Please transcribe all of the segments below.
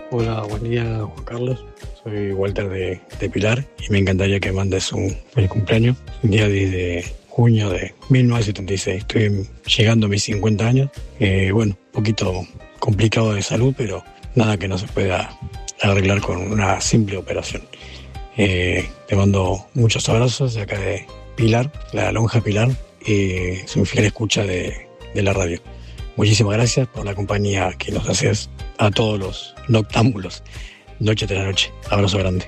Hola, buen día, Juan Carlos. Soy Walter de Pilar y me encantaría que mandes un feliz cumpleaños. El día 10 de junio de 1976. Estoy llegando a mis 50 años. Un poquito complicado de salud, pero nada que no se pueda arreglar con una simple operación. Te mando muchos abrazos de acá de Pilar, la Lonja Pilar, y soy un fiel escucha de la radio. Muchísimas gracias por la compañía que nos haces a todos los noctámbulos. Noche tras noche. Abrazo grande.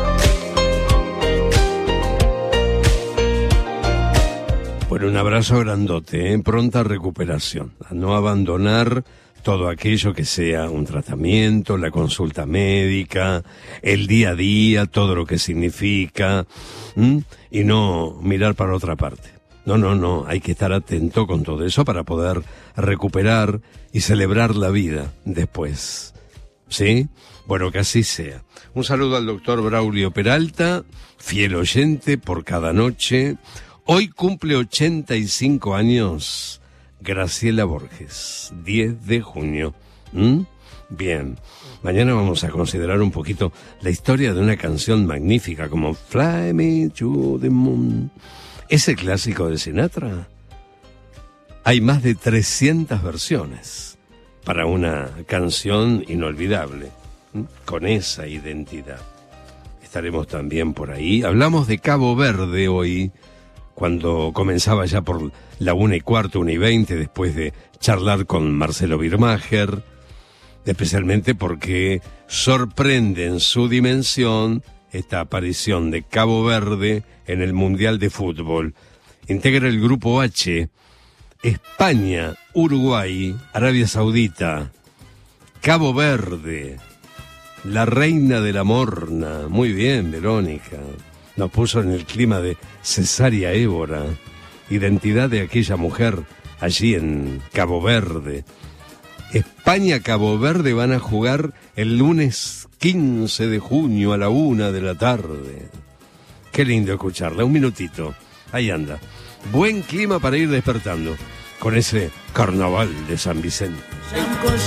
Bueno, un abrazo grandote, ¿eh? Pronta recuperación. A no abandonar todo aquello que sea un tratamiento, la consulta médica, el día a día, todo lo que significa, y no mirar para otra parte. No, hay que estar atento con todo eso para poder recuperar y celebrar la vida después. ¿Sí? Bueno, que así sea. Un saludo al doctor Braulio Peralta, fiel oyente por cada noche. Hoy cumple 85 años Graciela Borges, 10 de junio. Bien, mañana vamos a considerar un poquito la historia de una canción magnífica como Fly Me to the Moon. Ese clásico de Sinatra. Hay más de 300 versiones para una canción inolvidable, con esa identidad. Estaremos también por ahí. Hablamos de Cabo Verde hoy, cuando comenzaba ya por la 1:15, 1:20, después de charlar con Marcelo Birmacher, especialmente porque sorprende en su dimensión esta aparición de Cabo Verde en el Mundial de Fútbol. Integra el Grupo H, España, Uruguay, Arabia Saudita, Cabo Verde, la reina de la morna. Muy bien, Verónica. Nos puso en el clima de Cesárea Évora, identidad de aquella mujer allí en Cabo Verde. España, Cabo Verde van a jugar el lunes 15 de junio a la 1 de la tarde. Qué lindo escucharla, un minutito. Ahí anda. Buen clima para ir despertando con ese carnaval de San Vicente.